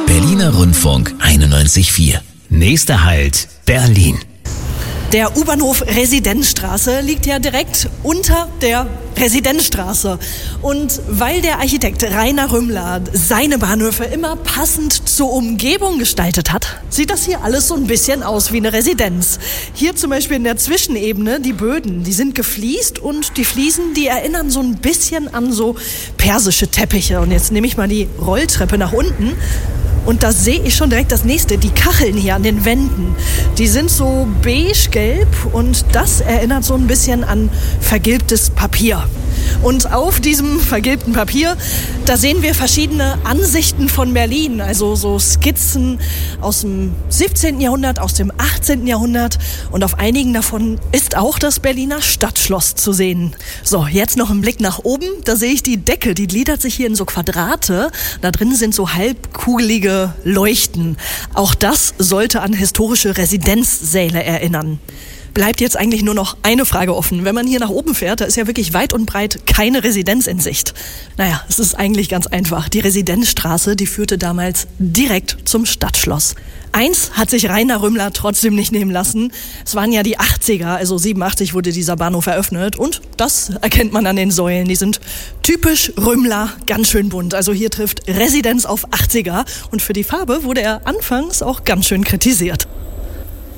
Berliner Rundfunk 91.4. Nächster Halt, Berlin. Der U-Bahnhof Residenzstraße liegt ja direkt unter der Residenzstraße. Und weil der Architekt Rainer Rümmler seine Bahnhöfe immer passend zur Umgebung gestaltet hat, sieht das hier alles so ein bisschen aus wie eine Residenz. Hier zum Beispiel in der Zwischenebene, die Böden, die sind gefliest und die Fliesen, die erinnern so ein bisschen an so persische Teppiche. Und jetzt nehme ich mal die Rolltreppe nach unten. Und da sehe ich schon direkt das nächste, die Kacheln hier an den Wänden. Die sind so beige-gelb und das erinnert so ein bisschen an vergilbtes Papier. Und auf diesem vergilbten Papier, da sehen wir verschiedene Ansichten von Berlin. Also so Skizzen aus dem 17. Jahrhundert, aus dem 18. Jahrhundert. Und auf einigen davon ist auch das Berliner Stadtschloss zu sehen. So, jetzt noch ein Blick nach oben. Da sehe ich die Decke, die gliedert sich hier in so Quadrate. Da drin sind so halbkugelige Leuchten. Auch das sollte an historische Residenzsäle erinnern. Bleibt jetzt eigentlich nur noch eine Frage offen. Wenn man hier nach oben fährt, da ist ja wirklich weit und breit keine Residenz in Sicht. Naja, es ist eigentlich ganz einfach. Die Residenzstraße, die führte damals direkt zum Stadtschloss. Eins hat sich Rainer Rümmler trotzdem nicht nehmen lassen. Es waren ja die 80er, also 87 wurde dieser Bahnhof eröffnet. Und das erkennt man an den Säulen. Die sind typisch Rümmler, ganz schön bunt. Also hier trifft Residenz auf 80er. Und für die Farbe wurde er anfangs auch ganz schön kritisiert.